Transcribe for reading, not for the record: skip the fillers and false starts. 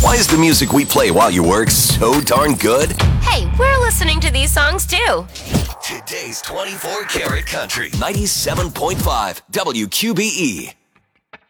Why is the music we play while you work so darn good? Hey, we're listening to these songs too. Today's 24 Karat Country, 97.5 WQBE.